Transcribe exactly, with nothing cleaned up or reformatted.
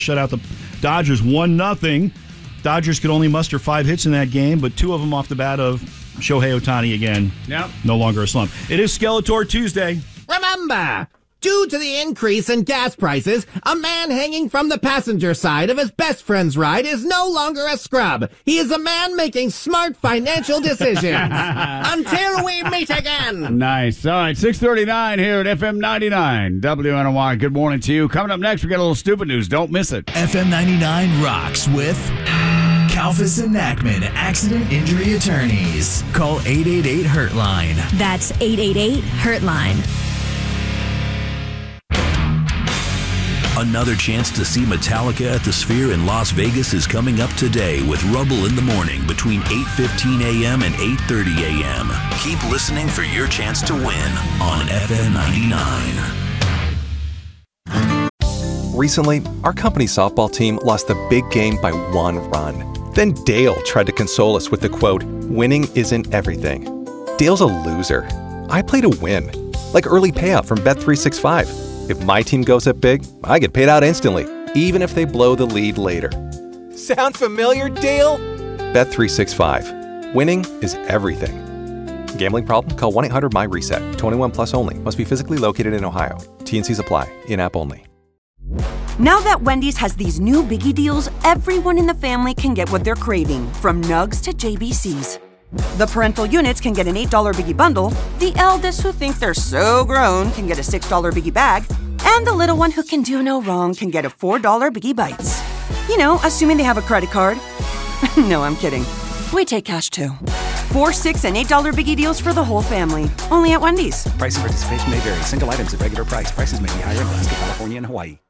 shut out the Dodgers one nothing. Dodgers could only muster five hits in that game, but two of them off the bat of Shohei Ohtani again. Yep. No longer a slump. It is Skeletor Tuesday. Remember, due to the increase in gas prices, a man hanging from the passenger side of his best friend's ride is no longer a scrub. He is a man making smart financial decisions. Until we meet again. Nice. All right, six thirty-nine here at F M ninety-nine W N O Y. Good morning to you. Coming up next, we got a little stupid news. Don't miss it. F M ninety-nine rocks with Kalfas and Nachman Accident Injury Attorneys. Call eight eight eight hurt line. That's eight eight eight hurt line. Another chance to see Metallica at the Sphere in Las Vegas is coming up today with Rubble in the Morning between eight fifteen a.m. and eight thirty a.m. Keep listening for your chance to win on F M ninety-nine. Recently, our company softball team lost the big game by one run. Then Dale tried to console us with the quote, "Winning isn't everything." Dale's a loser. I play to win. Like early payout from Bet three sixty-five. If my team goes up big, I get paid out instantly, even if they blow the lead later. Sound familiar, Dale? Bet three sixty-five. Winning is everything. Gambling problem? Call one eight hundred M Y reset. twenty-one plus only. Must be physically located in Ohio. T N Cs apply. In-app only. Now that Wendy's has these new biggie deals, everyone in the family can get what they're craving, from Nugs to J B Cs. The parental units can get an eight dollar biggie bundle, the eldest who think they're so grown can get a six dollar biggie bag, and the little one who can do no wrong can get a four dollar biggie bites. You know, assuming they have a credit card. No, I'm kidding. We take cash too. Four, six, and eight dollar biggie deals for the whole family. Only at Wendy's. Price and participation may vary. Single items at regular price. Prices may be higher in Alaska, California, and Hawaii.